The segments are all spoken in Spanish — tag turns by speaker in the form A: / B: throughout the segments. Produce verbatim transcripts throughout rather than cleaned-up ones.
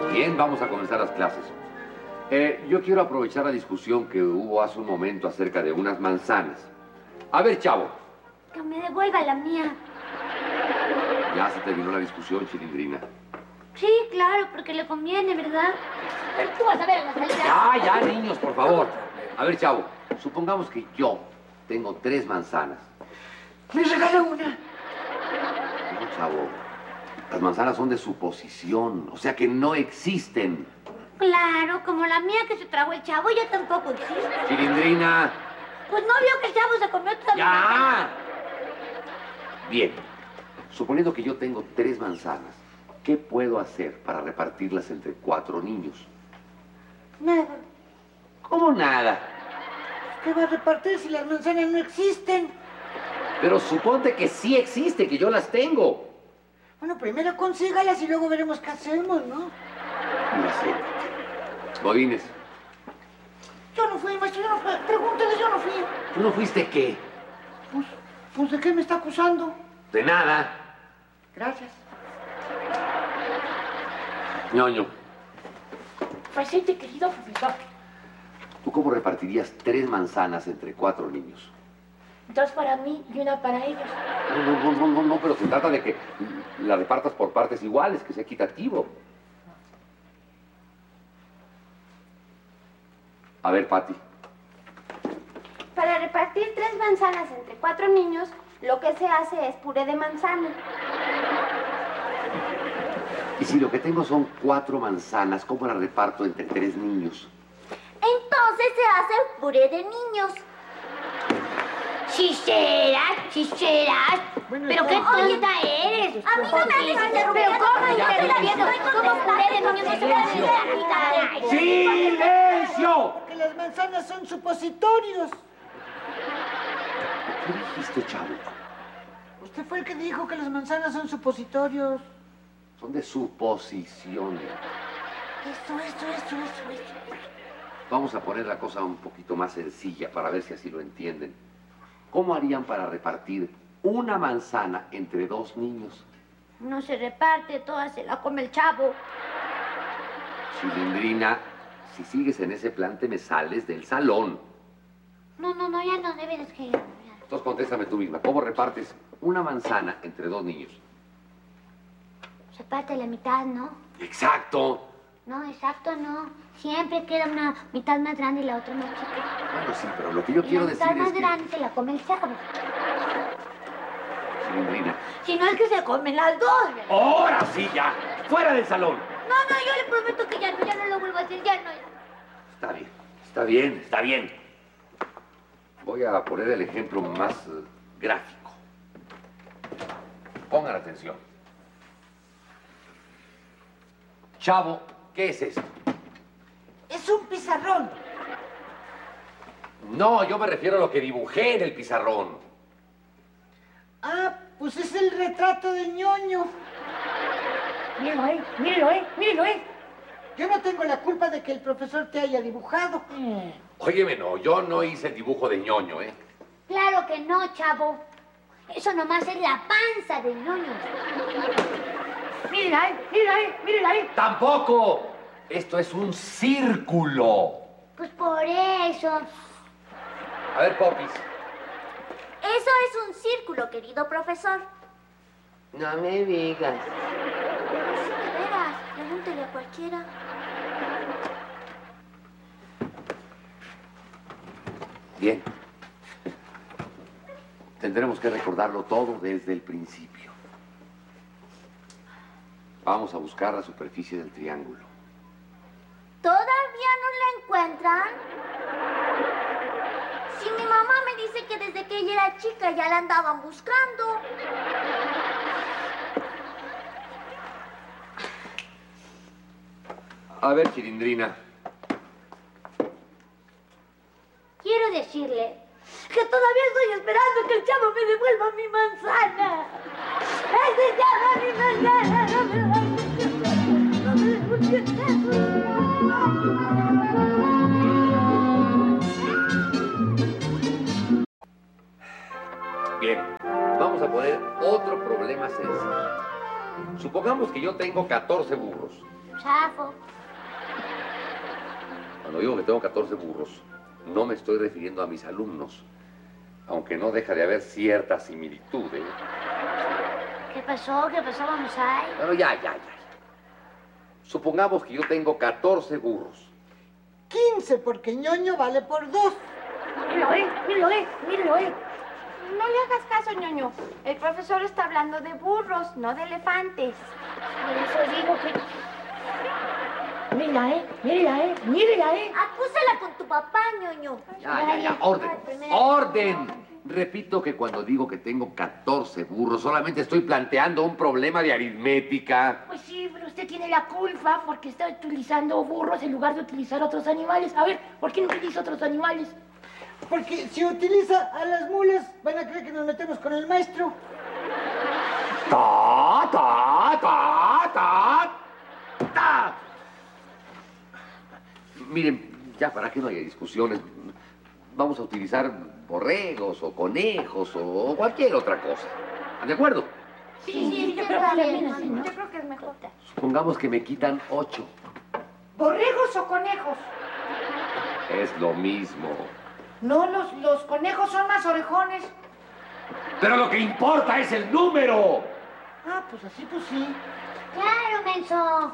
A: Bien, vamos a comenzar las clases. Eh, yo quiero aprovechar la discusión que hubo hace un momento acerca de unas manzanas. A ver, chavo.
B: Que me devuelva la mía.
A: Ya se terminó la discusión, Chilindrina.
B: Sí, claro, porque le conviene, ¿verdad? Pero tú vas a ver a la salida.
A: Ya, ya, niños, por favor. A ver, chavo, supongamos que yo tengo tres manzanas.
C: Me regala una.
A: No, chavo, las manzanas son de suposición, o sea que no existen.
B: Claro, como la mía que se tragó el chavo, ya tampoco existe.
A: Chilindrina.
B: Pues no vio que el chavo se comió todas las manzanas.
A: ¡Ya! Bien, suponiendo que yo tengo tres manzanas, ¿qué puedo hacer para repartirlas entre cuatro niños?
C: Nada.
A: ¿Cómo nada?
C: ¿Qué va a repartir si las manzanas no existen?
A: Pero suponte que sí existe, que yo las tengo.
C: Bueno, primero consígalas y luego veremos qué hacemos, ¿no?
A: Mira, siéntate. Godínez,
C: Yo no fui, maestro, yo no fui. Pregúntale, yo no fui.
A: ¿tú no fuiste qué?
C: Pues, pues, ¿de qué me está acusando?
A: De nada.
C: Gracias.
A: Ñoño,
B: Presente, querido profesor.
A: ¿tú cómo repartirías tres manzanas entre cuatro niños?
B: Dos para mí y una para ellos.
A: No, no, no, no, no, no, pero se trata de que la repartas por partes iguales, que sea equitativo. A ver, Pati.
D: Para repartir tres manzanas entre cuatro niños, lo que se hace es puré de manzana.
A: Y si lo que tengo son cuatro manzanas, ¿cómo la reparto entre tres niños?
B: Entonces se hace puré de niños. Chicheras, chicheras.
C: Bueno,
B: Pero
C: está
B: qué
C: bien.
B: tonta eres.
D: A mí no me hagas interrumpir.
B: Pero ¿cómo
A: Ya,
B: interrumpiendo?
A: silencio.
B: ¿Cómo puré de niños no se puede hacer?
A: ¡Silencio!
C: Que las manzanas son supositorios.
A: ¿Qué dijiste, chavo?
C: Usted fue el que dijo que las manzanas son supositorios.
A: Son de suposiciones.
C: Esto, esto, esto, esto, esto.
A: Vamos a poner la cosa un poquito más sencilla para ver si así lo entienden. ¿Cómo harían para repartir una manzana entre dos niños?
B: No se reparte, toda se la come el chavo.
A: Chilindrina, si sigues en ese plan te me sales del salón.
B: No, no, no, ya no debes que ir.
A: Entonces contéstame tú misma. ¿Cómo repartes una manzana entre dos niños?
B: Se parte la mitad, ¿no?
A: ¡Exacto!
B: No, exacto, no. Siempre queda una mitad más grande y la otra más chica.
A: Bueno, sí, pero lo que yo
B: Y
A: quiero
B: la
A: decir
B: mitad más
A: es que...
B: grande se la come el chavo.
A: Chilindrina.
B: Si no es que se comen las dos. ¿verdad?
A: ¡Ahora sí ya! ¡Fuera del salón!
B: No, no, yo le prometo que ya no, ya no lo vuelvo a hacer, ya no. Ya.
A: Está bien, está bien, está bien. Voy a poner el ejemplo más eh, gráfico. Pongan atención. Chavo, ¿qué es esto?
C: Es un pizarrón.
A: No, yo me refiero a lo que dibujé en el pizarrón.
C: Ah, pues es el retrato de Ñoño.
B: Míralo ahí, míralo ahí, míralo ahí.
C: Yo no tengo la culpa de que el profesor te haya dibujado.
A: Óyeme, no, yo no hice el dibujo de Ñoño, ¿eh?
B: Claro que no, chavo. Eso nomás es la panza del ñoño. Mírala ahí, mírala ahí, mírala ahí.
A: ¡Tampoco! Esto es un círculo.
B: Pues por eso.
A: A ver, Popis.
D: Eso es un círculo, querido profesor.
A: No me digas.
D: Sí, de veras, pregúntele a cualquiera.
A: Bien. Tendremos que recordarlo todo desde el principio. Vamos a buscar la superficie del triángulo.
D: ¿Todavía no la encuentran? Si mi mamá me dice que desde que ella era chica ya la andaban buscando.
A: A ver, Chilindrina.
B: Quiero decirle que todavía estoy esperando que el chavo me devuelva mi manzana. ¡Ese chavo mi manzana! ¡No me va a
A: Bien, vamos a poner otro problema sencillo. Supongamos que yo tengo catorce burros.
B: Chafo.
A: Cuando digo que tengo catorce burros, no me estoy refiriendo a mis alumnos, aunque no deja de haber cierta similitud, ¿eh?
B: ¿Qué pasó? ¿Qué pasó, Mamosay?
A: Pero ya, ya, ya, ya. Supongamos que yo tengo catorce burros.
C: quince, porque ñoño vale por dos.
B: Míralo, eh, míralo, eh, míralo, eh.
D: No le hagas caso, ñoño. El profesor está hablando de burros, no de elefantes.
B: Por eso digo que... Mírala, eh, mírala, eh, mírala, eh. Acúsala con tu papá, ñoño.
A: Ya, ya, ya, orden, orden. Repito que cuando digo que tengo catorce burros, solamente estoy planteando un problema de aritmética.
E: Pues sí, pero usted tiene la culpa porque está utilizando burros en lugar de utilizar otros animales. A ver, ¿por qué no utiliza otros animales?
C: Porque si utiliza a las mulas, van a creer que nos metemos con el maestro.
A: Ta, ta, ta, ta, ta. Miren, ya para que no haya discusiones, vamos a utilizar borregos o conejos o cualquier otra cosa. ¿De acuerdo?
E: Sí, sí, yo creo
B: está
E: que
B: bien,
E: también así, ¿no?
D: Yo creo que es mejor.
A: Supongamos que me quitan ocho.
E: ¿Borregos o conejos?
A: Es lo mismo.
E: No, los, los conejos son más orejones.
A: Pero lo que importa es el número.
C: Ah, pues así, pues sí.
B: Claro, menso.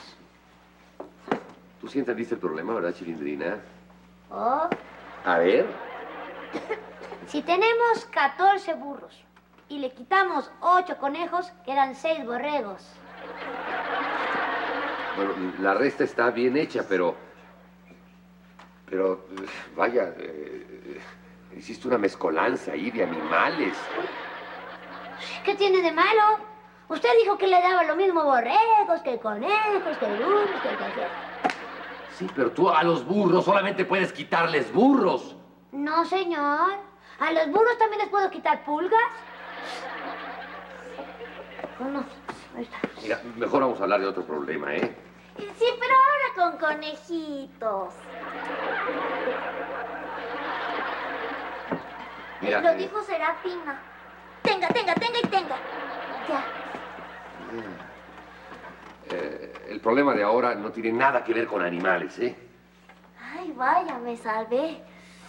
A: Tú sí entendiste el problema, ¿verdad, Chilindrina?
B: Oh,
A: A ver.
B: si tenemos catorce burros y le quitamos ocho conejos, quedan seis borregos.
A: Bueno, la resta está bien hecha, pero... Pero, vaya, eh, hiciste una mezcolanza ahí de animales.
B: ¿Qué tiene de malo? Usted dijo que le daba lo mismo borregos que conejos, que burros, que cualquier.
A: Sí, pero tú a los burros solamente puedes quitarles burros.
B: No, señor. ¿A los burros también les puedo quitar pulgas? No, ahí está.
A: Mira, mejor vamos a hablar de otro problema, ¿eh?
B: Sí, pero ahora con conejitos.
A: Mira,
B: Lo
A: eh,
B: dijo Serafina. Tenga, tenga, tenga y tenga. Ya.
A: eh, el problema de ahora no tiene nada que ver con animales, ¿eh?
B: Ay, vaya, me salvé.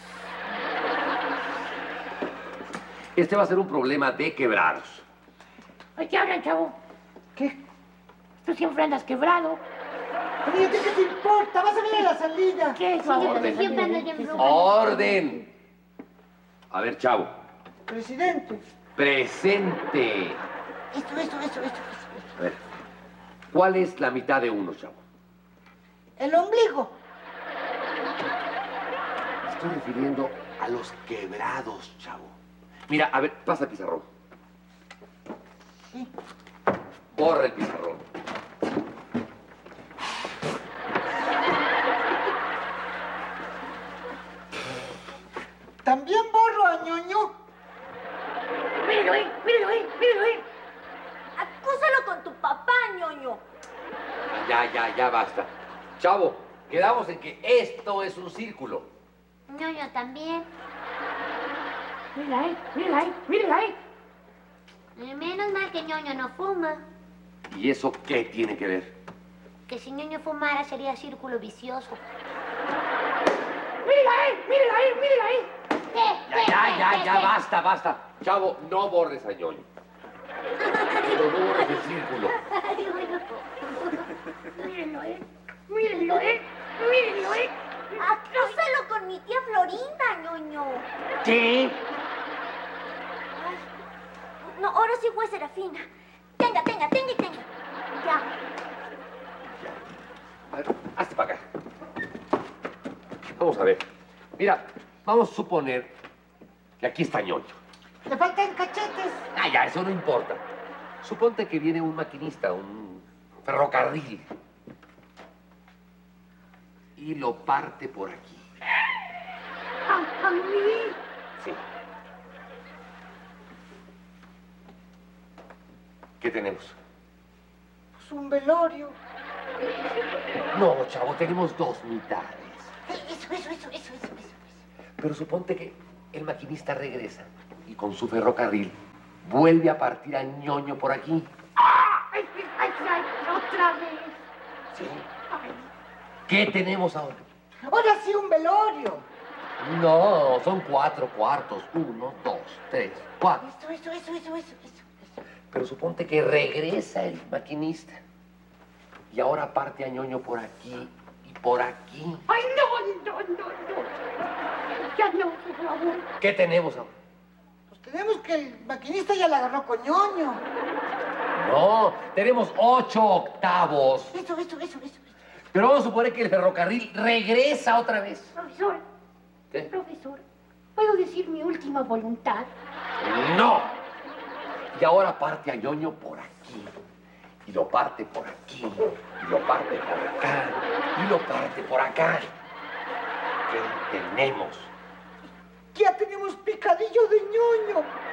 A: Este va a ser un problema de quebrados.
E: Ay, ¿qué hablan, chavo?
C: ¿Qué?
E: Tú siempre andas quebrado.
C: Pero ¿y a ti qué te importa? Vas a ver a la salida.
E: ¿Qué es
B: Sí, yo
A: Orden.
B: siempre ando bien bruja.
A: ¡Orden! A ver, chavo.
C: Presidente.
A: Presente.
C: Esto, esto, esto, esto, esto.
A: A ver, ¿cuál es la mitad de uno, chavo?
C: El ombligo.
A: Me estoy refiriendo a los quebrados, chavo. Mira, a ver, pasa el pizarrón.
C: Sí.
A: Borra el pizarrón.
C: También borro a ñoño.
E: Míralo, eh, míralo, eh, míralo, eh.
B: Acúsalo con tu papá, ñoño.
A: Ya, ya, ya basta. Chavo, quedamos en que esto es un círculo.
B: ñoño también.
E: Mira, eh, mira, eh, mírala, eh.
B: Eh, Menos mal que ñoño no fuma.
A: ¿Y eso qué tiene que ver?
B: Que si ñoño fumara sería círculo vicioso.
E: Mírala, eh, mírala, eh, mírala, eh.
B: ¿Qué?
A: Ya, ya, ya, ya, basta, basta. Chavo, no borres a ñoño. Pero no borres el círculo.
E: Mírenlo, eh. Mírenlo, eh. Mírenlo, eh.
B: Acúsalo con mi tía Florinda, ñoño.
A: ¿Qué?
B: No, ahora sí fue Serafina. Tenga, tenga, tenga y tenga. Ya.
A: A ver, hazte para acá. Vamos a ver. Mira, vamos a suponer que aquí está ñoño.
C: Le faltan cachetes.
A: Ah, ya, eso no importa. Suponte que viene un maquinista, un ferrocarril. Y lo parte por aquí.
E: A, a mí.
A: Sí. ¿Qué tenemos?
C: Pues un velorio.
A: No, chavo, tenemos dos mitades.
C: Eso, eso, eso, eso, eso, eso.
A: Pero suponte que el maquinista regresa y con su ferrocarril vuelve a partir a ñoño por aquí.
E: ¡Ah! ¡Ay, ay, ay! ¡Otra vez!
A: Sí.
E: Ay,
A: ¿Qué tenemos ahora?
C: Ahora sí, un velorio.
A: No, son cuatro cuartos. Uno, dos, tres, cuatro.
C: Eso, eso, eso, eso, eso, eso.
A: Pero suponte que regresa el maquinista. Y ahora parte a ñoño por aquí y por aquí.
E: ay, no, no, no, no. Ya no, por favor.
A: ¿Qué tenemos ahora?
C: Pues tenemos que el maquinista ya la agarró con ñoño.
A: No, tenemos ocho octavos.
C: Eso, eso, eso, eso.
A: Pero vamos a suponer que el ferrocarril regresa otra vez.
E: Profesor,
A: ¿Qué?
E: profesor, ¿puedo decir mi última voluntad?
A: ¡No! Y ahora parte a ñoño por aquí. Y lo parte por aquí. Y lo parte por acá. Y lo parte por acá. ¿Qué tenemos?
C: Ya tenemos picadillo de ñoño.